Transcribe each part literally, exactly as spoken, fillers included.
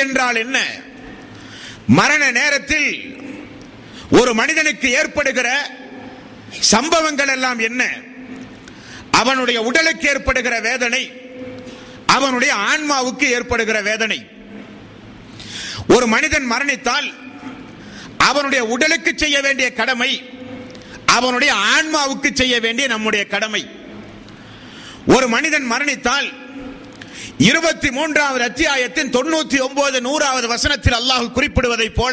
என்றால் என்ன, மரண நேரத்தில் ஒரு மனிதனுக்கு ஏற்படுகிற சம்பவங்கள் எல்லாம் என்ன, அவனுடைய உடலுக்கு ஏற்படுகிற வேதனை, அவனுடைய ஆன்மாவுக்கு ஏற்படுகிற வேதனை. ஒரு மனிதன் மரணித்தால் அவனுடைய உடலுக்கு செய்ய வேண்டிய கடமை, அவனுடைய ஆன்மாவுக்கு செய்ய வேண்டிய நம்முடைய கடமை. ஒரு மனிதன் மரணித்தால் இருபத்தி மூன்றாவது அத்தியாயத்தின் தொண்ணூத்தி ஒன்பது நூறாவது வசனத்தில் அல்லாஹ் குறிப்பிடுவதை போல,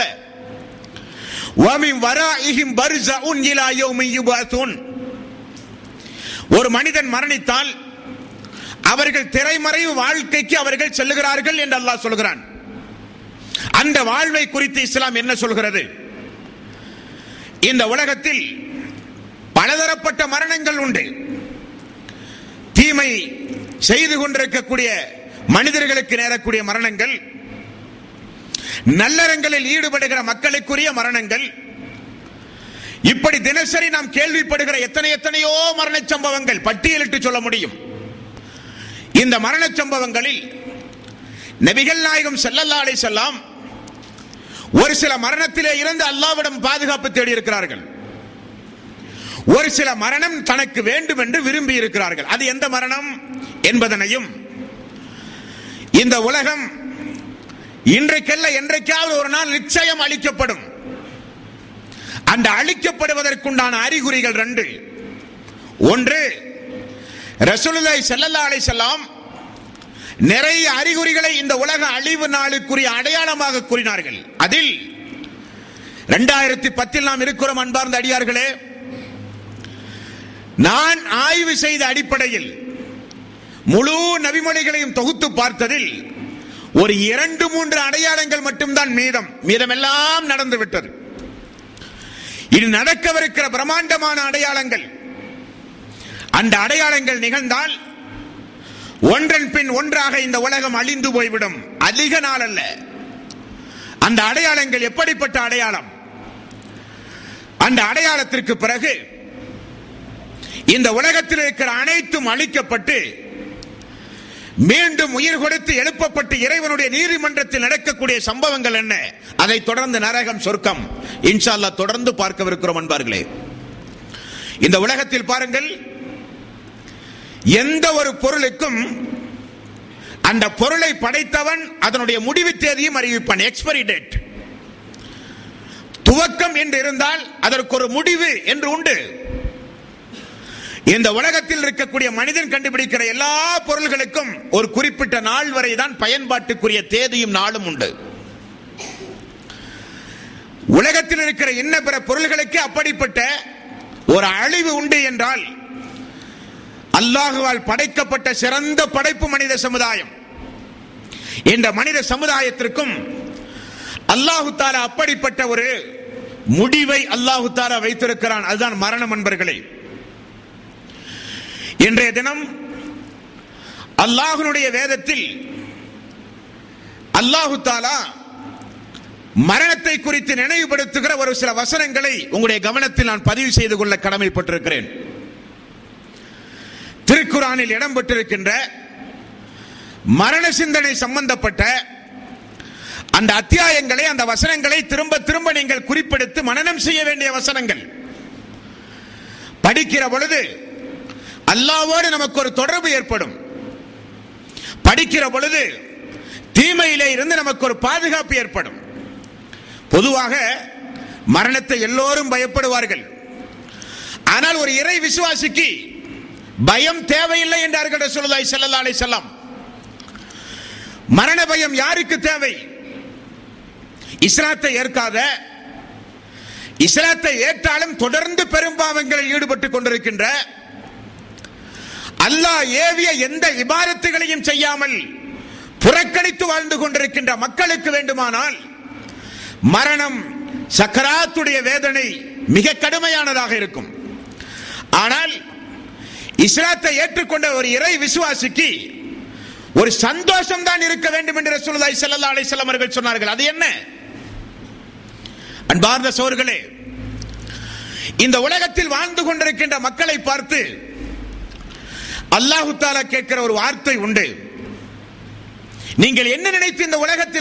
ஒரு மனிதன் மரணித்தால் அவர்கள் திரைமறைவு வாழ்க்கைக்கு அவர்கள் செல்லுகிறார்கள் என்று அல்லாஹ் சொல்கிறான். அந்த வாழ்வை குறித்து இஸ்லாம் என்ன சொல்கிறது? இந்த உலகத்தில் பலதரப்பட்ட மரணங்கள் உண்டு. தீமை செய்து கொண்டிருக்கக்கூடிய மனிதர்களுக்கு நேரக்கூடிய மரணங்கள், நல்லறங்களில் ஈடுபடுகிற மக்களுக்குரிய மரணங்கள், இப்படி தினசரி நாம் கேள்விப்படுகிற எத்தனை எத்தனையோ மரண சம்பவங்கள் பட்டியலிட்டு சொல்ல முடியும். இந்த மரண சம்பவங்களில் நபிகள் நாயகம் ஸல்லல்லாஹு அலைஹி வஸல்லம் ஒரு சில மரணத்திலே இருந்து அல்லாஹ்விடம் பாதுகாப்பு தேடி இருக்கிறார்கள். ஒரு சில மரணம் தனக்கு வேண்டும் என்று விரும்பி இருக்கிறார்கள். அது எந்த மரணம் என்பதனையும், இந்த உலகம் இன்றைக்கல்ல என்றைக்காவது ஒரு நாள் நிச்சயம் அழிக்கப்படும், அந்த அழிக்கப்படுவதற்குண்டான அறிகுறிகள் ரெண்டு. ஒன்று, ரசூலுல்லாஹி ஸல்லல்லாஹு அலைஹி வஸல்லம் நிறைய அறிகுறிகளை இந்த உலக அழிவு நாளுக்குரிய அடையாளமாக கூறினார்கள். அதில் இரண்டாயிரத்தி பத்தில் நாம் இருக்கிறோம் அன்பார்ந்த அடியார்களே. நான் ஆய்வு செய்த அடிப்படையில் முழு நபிமொழிகளையும் தொகுத்து பார்த்ததில் ஒரு இரண்டு மூன்று அடையாளங்கள் மட்டும்தான் மீதம். மீதமெல்லாம் நடந்து விட்டது. இது நடக்கவிருக்கிற பிரம்மாண்டமான அடையாளங்கள். அந்த அடையாளங்கள் நிகழ்ந்தால் ஒன்றன் பின் ஒன்றாக இந்த உலகம் அழிந்து போய்விடும். அதிக நாள் அல்ல. அந்த அடையாளங்கள் எப்படிப்பட்ட அடையாளம்? அந்த அடையாளத்திற்கு பிறகு இந்த உலகத்தில் இருக்கிற அனைத்தும் அழிக்கப்பட்டு மீண்டும் உயிர் கொடுத்து எழுப்பப்பட்டு இறைவனுடைய நீதிமன்றத்தில் நடக்கக்கூடிய சம்பவங்கள் என்ன? அதை தொடர்ந்து நரகம், சொர்க்கம் இன்ஷா அல்லாஹ் தொடர்ந்து பார்க்கவிருக்கிறோம் அன்பார்களே. இந்த உலகத்தில் பாருங்கள், எந்த ஒரு பொருளுக்கும் அந்த பொருளை படைத்தவன் அதனுடைய முடிவு தேதியும் அறிவிப்பான். Expiry date. துவக்கம் என்று இருந்தால் அதற்கு ஒரு முடிவு என்று உண்டு. இந்த உலகத்தில் இருக்கக்கூடிய மனிதன் கண்டுபிடிக்கிற எல்லா பொருள்களுக்கும் ஒரு குறிப்பிட்ட நாள் வரை தான் பயன்பாட்டுக்குரிய தேதியும் நாளும் உண்டு. உலகத்தில் இருக்கிற இன்ன பிற பொருள்களுக்கு அப்படிப்பட்ட ஒரு அழிவு உண்டு என்றால், அல்லாஹுவால் படைக்கப்பட்ட சிறந்த படைப்பு மனித சமுதாயம். இந்த மனித சமுதாயத்திற்கும் அல்லாஹு தஆலா அப்படிப்பட்ட ஒரு முடிவை அல்லாஹு தஆலா வைத்திருக்கிறான். அதுதான் மரணம் அன்பர்களே. இன்றைய தினம் அல்லாஹ்வுடைய வேதத்தில் அல்லாஹு தஆலா மரணத்தை குறித்து நினைவுபடுத்துகிற ஒரு சில வசனங்களை உங்களுடைய கவனத்தில் நான் பதிவு செய்து கொள்ள கடமைப்பட்டிருக்கிறேன். திருக்குர்ஆனில் இடம்பெற்றிருக்கின்ற மரண சிந்தனை சம்பந்தப்பட்ட அந்த அத்தியாயங்களை, அந்த வசனங்களை திரும்ப திரும்ப நீங்கள் குறிப்பெடுத்து மனனம் செய்ய வேண்டிய வசனங்கள். படிக்கிற பொழுது அல்லாஹ்வோடு நமக்கு ஒரு தொடர்பு ஏற்படும். படிக்கிற பொழுது தீமையிலே இருந்து நமக்கு ஒரு பாதுகாப்பு ஏற்படும். பொதுவாக மரணத்தை எல்லோரும் பயப்படுவார்கள். ஆனால் ஒரு இறை விசுவாசிக்கு பயம் தேவையில்லை என்றார்கள் ரசூலுல்லாஹி ஸல்லல்லாஹு அலைஹி வஸல்லம். மரண பயம் யாருக்கு தேவை? இஸ்லாத்தை ஏற்காத, இஸ்லாத்தை ஏற்றாலும் தொடர்ந்து பெரும்பாவங்களில் ஈடுபட்டுக் கொண்டிருக்கின்ற, அல்லாஹ் ஏவிய எந்த இபாதத்துகளையும் செய்யாமல் புறக்கணித்து வாழ்ந்து கொண்டிருக்கின்ற மக்களுக்கு வேண்டுமானால் மரணம், சக்கராத்துடைய வேதனை மிக கடுமையானதாக இருக்கும். ஆனால் இஸ்லாத்தை ஏற்றுக்கொண்ட ஒரு இறை விசுவாசிக்கு ஒரு சந்தோஷம் தான் இருக்க வேண்டும் என்று ரசூலுல்லாஹி ஸல்லல்லாஹு அலைஹி வஸல்லம் அவர்கள் சொன்னார்கள். அது என்ன? அன்பார்ந்த சகோதரர்களே, இந்த உலகத்தில் வாழ்ந்து கொண்டிருக்கின்ற மக்களை பார்த்து அல்லாஹ் தஆலா கேட்கிற ஒரு வார்த்தை உண்டு. நீங்கள் என்ன நினைத்து இந்த உலகத்தில்